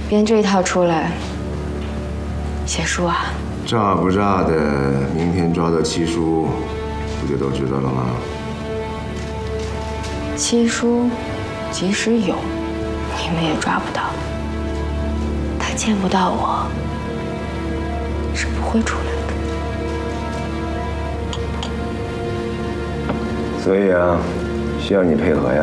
编这一套出来，写书啊？ 炸不炸的，明天抓到七叔，不就都知道了吗？ 七叔，即使有，你们也抓不到。他见不到我，是不会出来的。 所以啊，需要你配合呀。